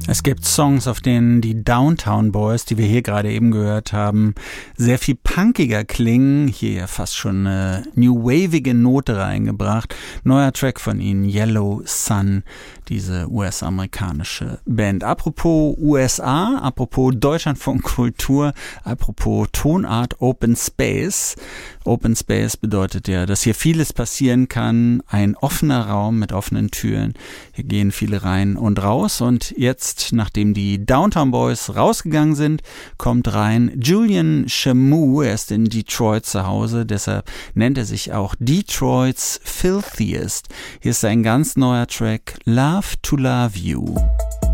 Es gibt Songs, auf denen die Downtown Boys, die wir hier gerade eben gehört haben, sehr viel punkiger klingen. Hier ja fast schon eine new wavige Note reingebracht. Neuer Track von ihnen, Yellow Sun, diese US-amerikanische Band. Apropos USA, apropos Deutschlandfunk Kultur, apropos Tonart Open Space. Open Space bedeutet ja, dass hier vieles passieren kann. Ein offener Raum mit offenen Türen. Hier gehen viele rein und raus. Und jetzt, nachdem die Downtown Boys rausgegangen sind, kommt rein Julian Shamoo. Er ist in Detroit zu Hause. Deshalb nennt er sich auch Detroit's Filthiest. Hier ist ein ganz neuer Track, Love to Love You.